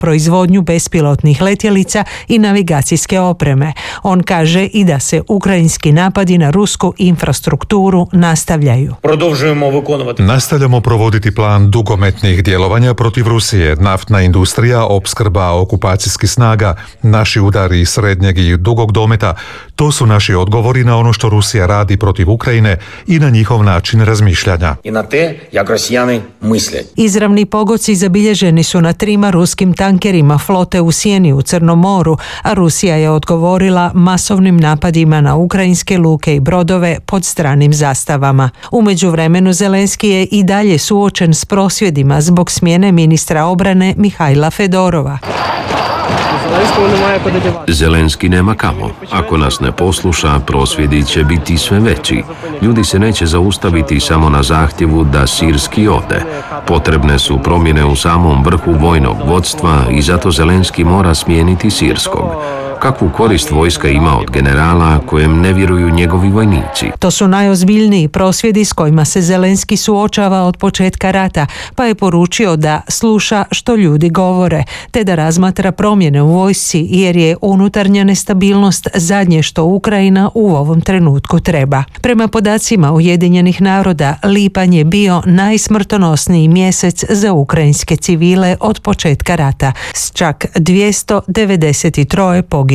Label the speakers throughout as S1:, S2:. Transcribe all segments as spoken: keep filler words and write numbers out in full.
S1: proizvodnju bespilotnih letjelica i navigacijske opreme. On kaže i da se ukrajinski napadi na rusku infrastrukturu nastavljaju.
S2: Nastavljamo provoditi plan dugometnih djelovanja protiv Rusije, naftna industrija, opskrba okupacijskih snaga, naši udari srednjeg i dugog dometa. To su naši odgovori na ono što Rusija radi protiv Ukrajine i na njihov način razmišljanja.
S1: Izravni pogoci zabilježeni su na trima ruskim tankerima flote u Sjeni u Crnom moru, a Rusija je odgovorila masovnim napadima na ukrajinske luke i brodove pod stranim zastavama. U međuvremenu Zelenski je i dalje suočen s prosvjedima zbog smjene ministra obrane Mihajla Fedorova.
S3: Zelenski nema kamo. Ako nas ne posluša, prosvjedi će biti sve veći. Ljudi se neće zaustaviti samo na zahtjevu da sirski ode. Potrebne su promjene u samom vrhu vojnog vodstva i zato Zelenski mora smijeniti sirskog. Kakvu korist vojska ima od generala kojem ne vjeruju njegovi vojnici?
S1: To su najozbiljniji prosvjedi s kojima se Zelenski suočava od početka rata, pa je poručio da sluša što ljudi govore, te da razmatra promjene u vojsci jer je unutarnja nestabilnost zadnje što Ukrajina u ovom trenutku treba. Prema podacima Ujedinjenih naroda, lipanj je bio najsmrtonosniji mjesec za ukrajinske civile od početka rata, s čak dvjesto devedeset tri poginulih.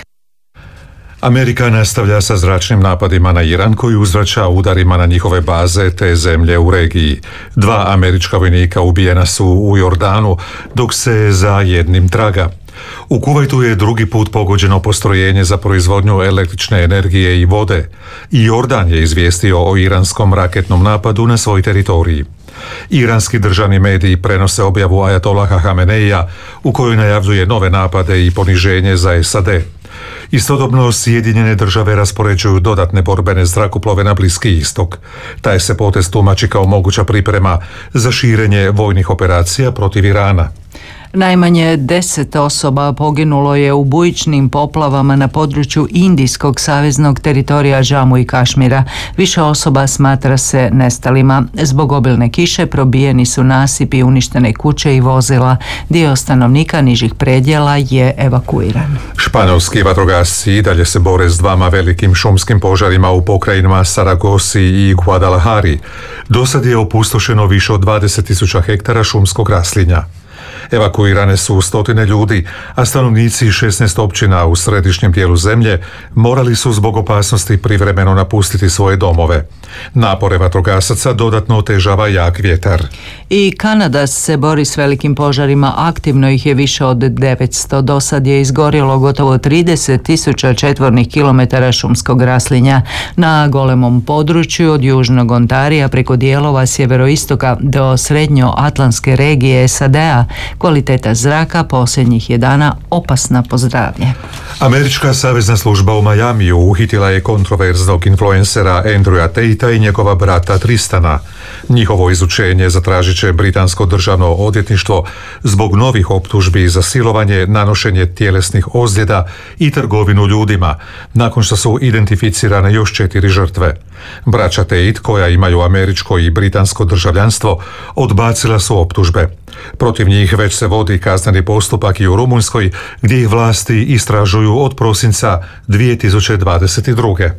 S2: Amerika nastavlja sa zračnim napadima na Iran koji uzvraća udarima na njihove baze te zemlje u regiji. Dva američka vojnika ubijena su u Jordanu, dok se za jednim traga. U Kuvajtu je drugi put pogođeno postrojenje za proizvodnju električne energije i vode. I Jordan je izvijestio o iranskom raketnom napadu na svoj teritoriji. Iranski državni mediji prenose objavu Ajatolaha Hameneija u kojoj najavljuje nove napade i poniženje za S A D. Istodobno Sjedinjene države raspoređuju dodatne borbene zrakoplove na Bliski istok. Taj se potez tumači kao moguća priprema za širenje vojnih operacija protiv Irana.
S4: Najmanje deset osoba poginulo je u bujičnim poplavama na području Indijskog saveznog teritorija Džamu i Kašmira. Više osoba smatra se nestalima. Zbog obilne kiše probijeni su nasipi, uništene kuće i vozila. Dio stanovnika nižih predjela je evakuiran.
S2: Španjolski vatrogasci i dalje se bore s dvama velikim šumskim požarima u pokrajinama Saragosi i Guadalajari. Dosad je opustošeno više od dvadeset tisuća hektara šumskog raslinja. Evakuirane su stotine ljudi, a stanovnici šesnaest općina u središnjem dijelu zemlje morali su zbog opasnosti privremeno napustiti svoje domove. Napore vatrogasaca dodatno otežava jak vjetar.
S4: I Kanada se bori s velikim požarima, aktivno ih je više od devetsto. Do sad je izgorjelo gotovo trideset tisuća četvornih kilometara šumskog raslinja. Na golemom području od južnog Ontarija preko dijelova sjeveroistoka do srednjoatlantske regije S A D-a kvaliteta zraka posljednjih je dana opasna po zdravlje.
S2: Američka savezna služba u Majamiju uhitila je kontroverznog influencera Andrewa Tatea i njegova brata Tristana. Njihovo izučenje zatražit će britansko državno odvjetništvo zbog novih optužbi za silovanje, nanošenje tjelesnih ozljeda i trgovinu ljudima, nakon što su identificirane još četiri žrtve. Braća Tate, koja imaju američko i britansko državljanstvo, odbacila su optužbe. Protiv njih već se vodi kazneni postupak i u Rumunjskoj, gdje ih vlasti istražuju od prosinca dvije tisuće dvadeset druge.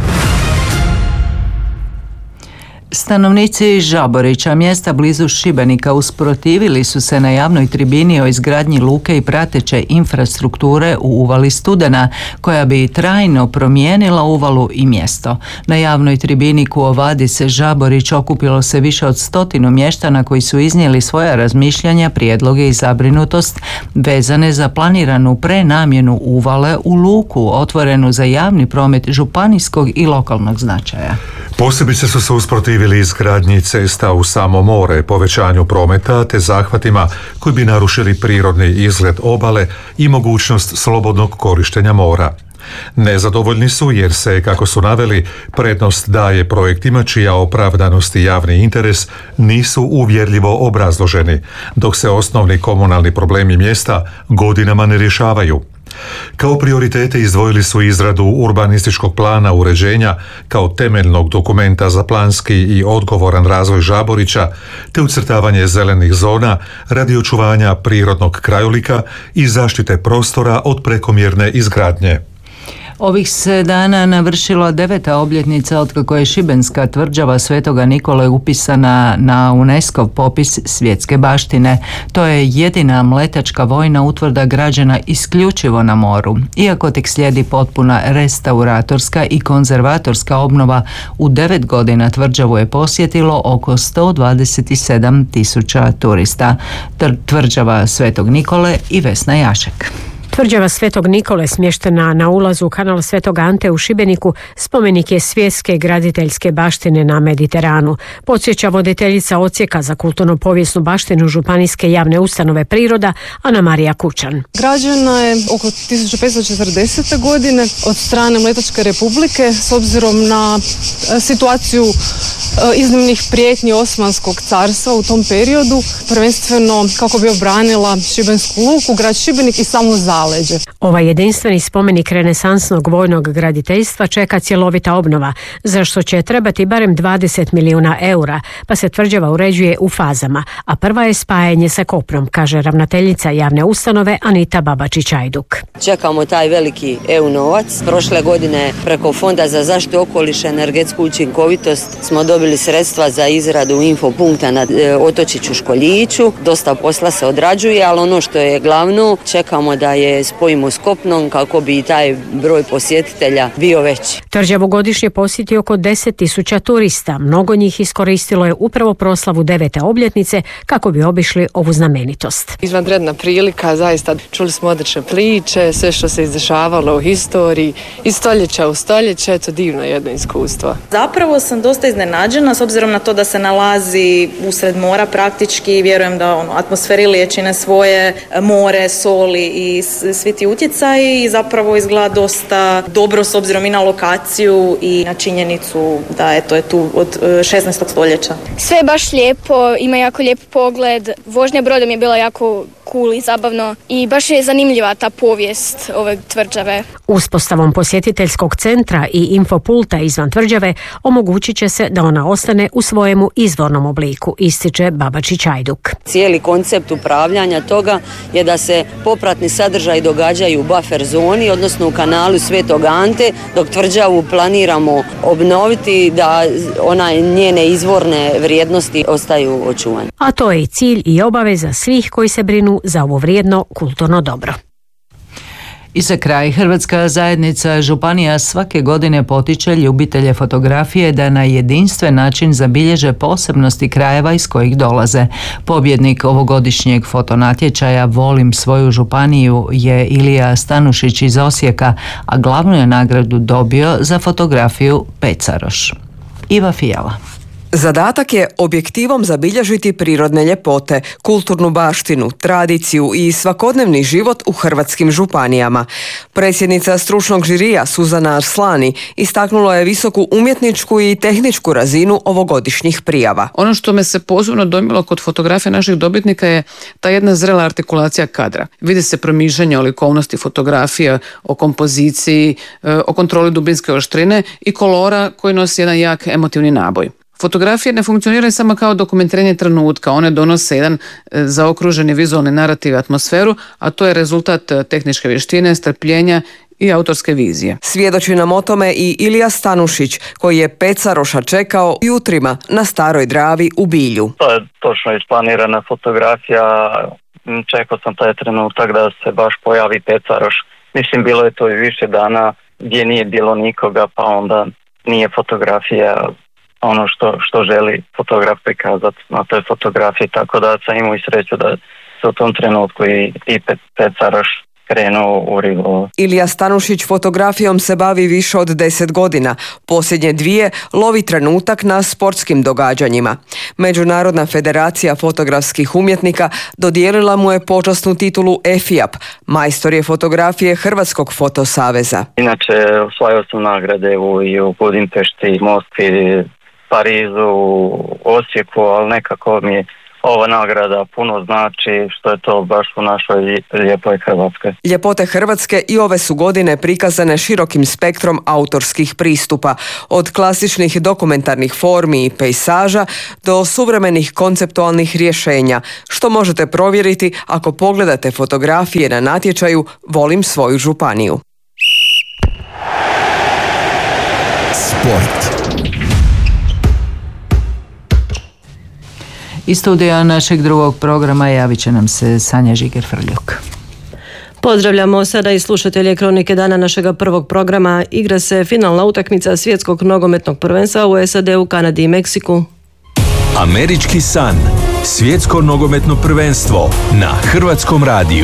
S4: Stanovnici Žaborića, mjesta blizu Šibenika, usprotivili su se na javnoj tribini o izgradnji luke i prateće infrastrukture u uvali Studena, koja bi trajno promijenila uvalu i mjesto. Na javnoj tribini Kuovadis Žaborić okupilo se više od stotinu mještana koji su iznijeli svoja razmišljanja, prijedloge i zabrinutost vezane za planiranu prenamjenu uvale u luku otvorenu za javni promet županijskog i lokalnog značaja.
S2: Posebice su se usprotivili izgradnji cesta u samo more, povećanju prometa te zahvatima koji bi narušili prirodni izgled obale i mogućnost slobodnog korištenja mora. Nezadovoljni su jer se, kako su naveli, prednost daje projektima čija opravdanost i javni interes nisu uvjerljivo obrazloženi, dok se osnovni komunalni problemi mjesta godinama ne rješavaju. Kao prioritete izdvojili su izradu urbanističkog plana uređenja kao temeljnog dokumenta za planski i odgovoran razvoj Žaborića, te ucrtavanje zelenih zona radi očuvanja prirodnog krajolika i zaštite prostora od prekomjerne izgradnje.
S4: Ovih se dana navršila deveta obljetnica otkako je šibenska tvrđava Svetoga Nikole upisana na UNESCO popis svjetske baštine. To je jedina mletačka vojna utvrda građena isključivo na moru. Iako tek slijedi potpuna restauratorska i konzervatorska obnova, u devet godina tvrđavu je posjetilo oko sto dvadeset sedam tisuća turista. Tvrđava Svetog Nikole i Vesna Jašek.
S5: Tvrđava Svetog Nikole, smještena na ulazu u kanal Svetog Ante u Šibeniku, spomenik je svjetske graditeljske baštine na Mediteranu. Podsjeća voditeljica odsjeka za kulturno-povijesnu baštinu Županijske javne ustanove Priroda, Ana Marija Kučan.
S6: Građena je oko tisuću petsto četrdesete. godine od strane Mletačke republike s obzirom na situaciju iznimnih prijetnji Osmanskog carstva u tom periodu, prvenstveno kako bi obranila Šibensku luku, grad Šibenik i samo zaleđe.
S5: Ovaj jedinstveni spomenik renesansnog vojnog graditeljstva čeka cjelovita obnova, za što će trebati barem dvadeset milijuna eura, pa se tvrđava uređuje u fazama, a prva je spajanje sa kopnom, kaže ravnateljica javne ustanove Anita Babačić-Ajduk.
S7: Čekamo taj veliki E U novac. Prošle godine preko Fonda za zaštitu okoliša i energetsku učinkovitost smo dobili sredstva za izradu infopunkta na otočiću Školjiću. Dosta posla se odrađuje, ali ono što je glavno, čekamo da je spojimo s kopnom kako bi taj broj posjetitelja bio veći.
S5: Tvrđavu godišnje posjeti oko deset tisuća turista. Mnogo njih iskoristilo je upravo proslavu devete obljetnice kako bi obišli ovu znamenitost.
S6: Izvanredna prilika, zaista čuli smo odlične priče, sve što se izdešavalo u historiji, iz stoljeća u stoljeće, to divno jedno iskustvo.
S8: Zapravo sam dosta iznenađena s obzirom na to da se nalazi usred mora praktički, vjerujem da ono, atmosferilije čine svoje, more, soli i svi ti utjecaji i zapravo izgleda dosta dobro s obzirom i na lokaciju i na činjenicu da eto, je tu od šesnaestog stoljeća.
S9: Sve je baš lijepo, ima jako lijep pogled, vožnja brodom je bila jako cool i zabavno i baš je zanimljiva ta povijest ove tvrđave.
S5: Uspostavom posjetiteljskog centra i infopulta izvan tvrđave omogućit će se da ona ostane u svojemu izvornom obliku, ističe Babačić-Ajduk.
S7: Cijeli koncept upravljanja toga je da se popratni sadržaji događaju u buffer zoni, odnosno u kanalu Svetog Ante, dok tvrđavu planiramo obnoviti da ona njene izvorne vrijednosti ostaju očuvane.
S5: A to je i cilj i obaveza svih koji se brinu za ovo vrijedno kulturno dobro.
S4: I za kraj, Hrvatska zajednica županija svake godine potiče ljubitelje fotografije da na jedinstven način zabilježe posebnosti krajeva iz kojih dolaze. Pobjednik ovogodišnjeg fotonatječaja Volim svoju županiju je Ilija Stanušić iz Osijeka, a glavnu je nagradu dobio za fotografiju Pecaroš. Iva Fijala.
S10: Zadatak je objektivom zabilježiti prirodne ljepote, kulturnu baštinu, tradiciju i svakodnevni život u hrvatskim županijama. Predsjednica stručnog žirija Suzana Arslani istaknula je visoku umjetničku i tehničku razinu ovogodišnjih prijava.
S11: Ono što me se posebno dojmilo kod fotografije naših dobitnika je ta jedna zrela artikulacija kadra. Vidi se promišljanje o likovnosti fotografija, o kompoziciji, o kontroli dubinske oštrine i kolora koji nosi jedan jak emotivni naboj. Fotografije ne funkcioniraju samo kao dokumentiranje trenutka, one donose jedan zaokruženi vizualni narativ i atmosferu, a to je rezultat tehničke vještine, strpljenja i autorske vizije.
S10: Svjedoči nam o tome i Ilija Stanušić, koji je Pecaroša čekao jutrima na Staroj Dravi u Bilju.
S12: To je točno isplanirana fotografija, čekao sam taj trenutak da se baš pojavi Pecaroš. Mislim, bilo je to i više dana gdje nije bilo nikoga, pa onda nije fotografija ono što, što želi fotograf prikazati na toj fotografiji, tako da sam imao i sreću da se u tom trenutku i, i Pecaroš krenuo u ribolov.
S10: Ilija Stanušić fotografijom se bavi više od deset godina. Posljednje dvije lovi trenutak na sportskim događanjima. Međunarodna federacija fotografskih umjetnika dodijelila mu je počasnu titulu E F I A P, majstor je fotografije Hrvatskog fotosaveza.
S12: Inače, osvajao sam nagrade u, i u Budimpešti, Moskvi, Parizu, Osijeku, ali nekako mi je ova nagrada puno znači, što je to baš u našoj lijepoj Hrvatskoj.
S10: Ljepote Hrvatske i ove su godine prikazane širokim spektrom autorskih pristupa, od klasičnih dokumentarnih formi i pejsaža do suvremenih konceptualnih rješenja, što možete provjeriti ako pogledate fotografije na natječaju Volim svoju županiju.
S13: Sport.
S4: Iz studija našeg drugog programa javit će nam se Sanja Žiger-Frljuk.
S14: Pozdravljamo sada i slušatelje Kronike dana našega prvog programa. Igra se finalna utakmica svjetskog nogometnog prvenstva u S A D-u, Kanadi i Meksiku.
S13: Američki san. Svjetsko nogometno prvenstvo na Hrvatskom radiju.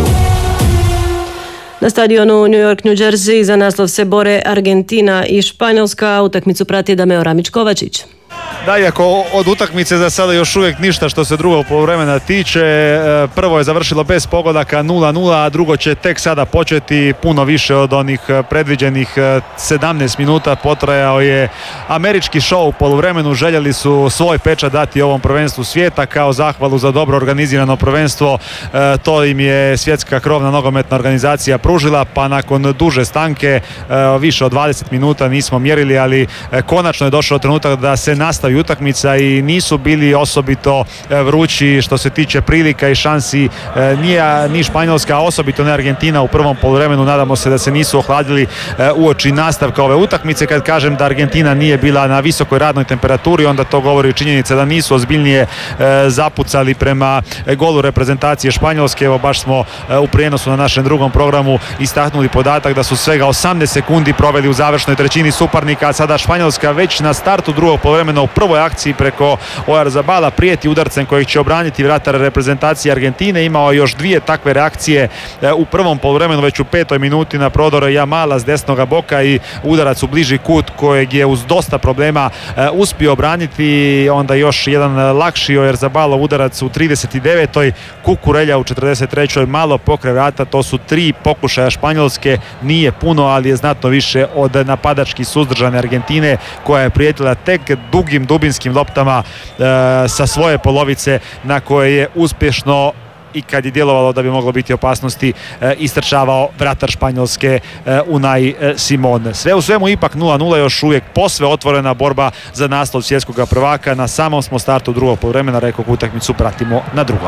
S14: Na stadionu New York, New Jersey za naslov se bore Argentina i Španjolska. Utakmicu prati Dameo Ramić-Kovačić.
S15: Da, iako od utakmice za sada još uvijek ništa što se drugog poluvremena tiče. Prvo je završilo bez pogodaka nula nula, a drugo će tek sada početi. Puno više od onih predviđenih sedamnaest minuta potrajao je američki show u poluvremenu. Željeli su svoj pečat dati ovom prvenstvu svijeta kao zahvalu za dobro organizirano prvenstvo. To im je svjetska krovna nogometna organizacija pružila, pa nakon duže stanke, više od dvadeset minuta nismo mjerili, ali konačno je došao trenutak da se nastavi utakmica i nisu bili osobito vrući što se tiče prilika i šansi. Nije ni Španjolska, a osobito ne Argentina u prvom poluvremenu. Nadamo se da se nisu ohladili uoči nastavka ove utakmice. Kad kažem da Argentina nije bila na visokoj radnoj temperaturi, onda to govori činjenica da nisu ozbiljnije zapucali prema golu reprezentacije Španjolske. Evo, baš smo u prijenosu na našem drugom programu istaknuli podatak da su svega osamnaest sekundi proveli u završnoj trećini suparnika, a sada Španjolska već na startu drugog poluvremena u prvoj akciji preko Oyarzabala prijeti udarcem kojeg će obraniti vratar reprezentacije Argentine. Imao još dvije takve reakcije u prvom poluvremenu, već u petoj minuti na prodore Jamala s desnoga boka i udarac u bliži kut kojeg je uz dosta problema uspio obraniti. Onda još jedan lakši Oyarzabalov udarac u trideset devetoj Kukurelja u četrdeset trećoj malo pokraj vrata. To su tri pokušaja Španjolske, nije puno, ali je znatno više od napadački suzdržane Argentine koja je prijetila tek dugim dubinskim loptama e, sa svoje polovice na koje je uspješno i kad je djelovalo da bi moglo biti opasnosti e, istrčavao vratar Španjolske e, Unai e, Simon. Sve u svemu ipak nula nula, još uvijek posve otvorena borba za naslov svjetskog prvaka. Na samom smo startu drugog poluvremena, rekao, utakmicu pratimo na drugom.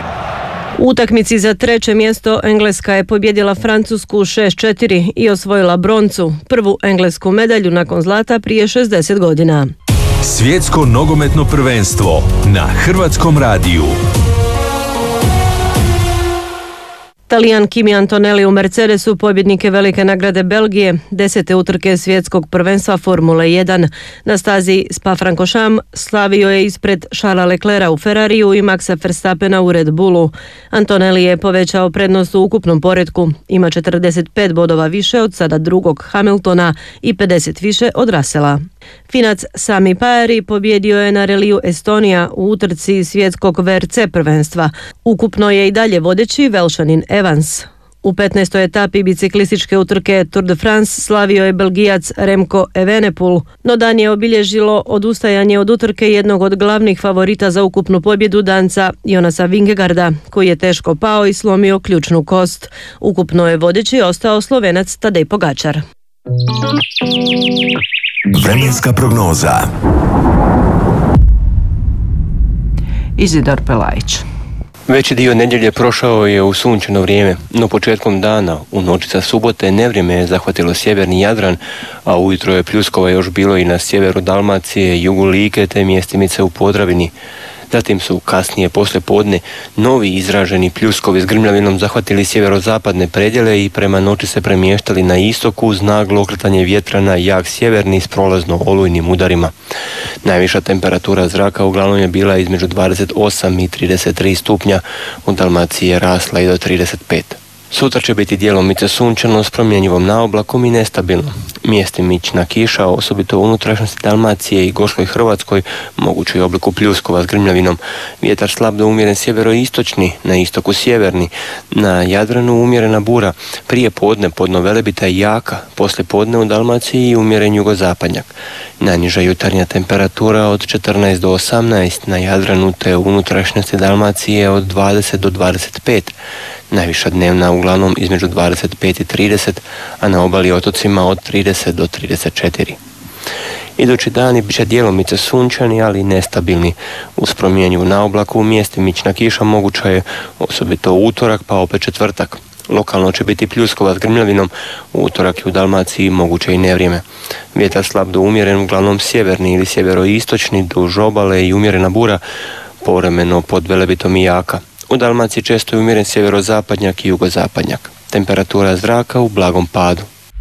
S14: U utakmici za treće mjesto Engleska je pobjedila Francusku šest četiri i osvojila broncu, prvu englesku medalju nakon zlata prije šezdeset godina.
S13: Svjetsko nogometno prvenstvo na Hrvatskom radiju.
S14: Talijan Kimi Antonelli u Mercedesu pobjednik je velike nagrade Belgije, desete utrke svjetskog prvenstva Formule jedan. Na stazi Spa-Francorchamps slavio je ispred Charlesa Leclerca u Ferrariju i Maxa Verstappena u Red Bullu. Antonelli je povećao prednost u ukupnom poretku, ima četrdeset pet bodova više od sada drugog Hamiltona i pedeset više od Russella. Finac Sami Pajari pobjedio je na reliju Estonija u utrci svjetskog V R C prvenstva. Ukupno je i dalje vodeći Velšanin Evans. U petnaestoj etapi biciklističke utrke Tour de France slavio je Belgijac Remco Evenepoel, no dan je obilježilo odustajanje od utrke jednog od glavnih favorita za ukupnu pobjedu, Danca Jonasa Vingegaarda, koji je teško pao i slomio ključnu kost. Ukupno je vodeći ostao Slovenac Tadej Pogačar.
S13: Vremenska prognoza.
S4: Izidor Pelajić.
S16: Veći dio nedjelje prošao je u sunčano vrijeme, no početkom dana, u noći sa subote, nevrijeme je zahvatilo sjeverni Jadran, a ujutro je pljuskova još bilo i na sjeveru Dalmacije, jugu Like te mjestimice u Podravini. Zatim su kasnije poslije podne novi izraženi pljuskovi s grmljavinom zahvatili sjeverozapadne predjele i prema noći se premještali na istoku uz naglo okretanje vjetra na jak sjeverni s prolazno olujnim udarima. Najviša temperatura zraka uglavnom je bila između dvadeset osam i trideset tri stupnja, u Dalmaciji je rasla i do trideset pet. Sutra će biti djelomice sunčano s promjenjivom naoblakom i nestabilno. Mjestimična kiša, osobito u unutrašnjosti Dalmacije i Gorskoj Hrvatskoj, moguće je u obliku pljuskova s grmljavinom. Vjetar slab do umjeren sjeveroistočni, na istoku sjeverni, na Jadranu umjerena bura, prije podne podno Velebita i jaka, poslije podne u Dalmaciji umjeren jugozapadnjak. Najniža jutarnja temperatura od četrnaest do osamnaest, na Jadranu te u unutrašnjosti Dalmacije od dvadeset do dvadeset pet. Najviša dnevna uglavnom između dvadeset pet i trideset, a na obali otocima od trideset do trideset četiri. Idući dani bit će djelomice sunčani, ali nestabilni. Uz promjenjivu na oblaku mjestimična kiša moguća je osobito u utorak pa opet četvrtak. Lokalno će biti pljuskova s grmljavinom, u utorak i u Dalmaciji moguće i nevrijeme. Vjetar slab do umjeren, uglavnom sjeverni ili sjeveroistočni, duž obale i umjerena bura, povremeno pod Velebitom i jaka. U Dalmaciji često je umjeren sjeverozapadnjak i jugozapadnjak. Temperatura zraka u blagom padu.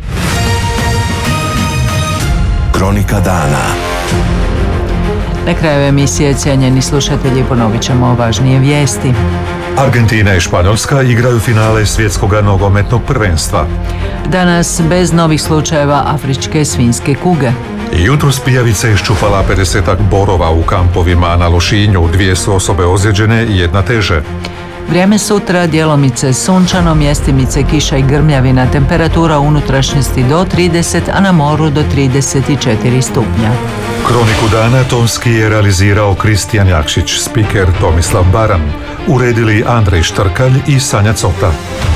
S13: Kronika dana.
S4: Na kraju emisije, cijenjeni slušatelji, ponovit ćemo važnije vijesti.
S2: Argentina i Španjolska igraju finale svjetskog nogometnog prvenstva.
S4: Danas bez novih slučajeva afričke svinjske kuge.
S2: Jutros pijavica je iščupala pedesetak borova u kampovima na Lošinju, dvije su osobe ozlijeđene i jedna teže.
S4: Vrijeme sutra djelomice sunčano, mjestimice kiša i grmljavina, temperatura u unutrašnjosti do trideset, a na moru do trideset četiri stupnja.
S2: Kroniku dana tonski je realizirao Kristijan Jakšić, spiker Tomislav Baran, uredili Andrej Štrkalj i Sanja Cota.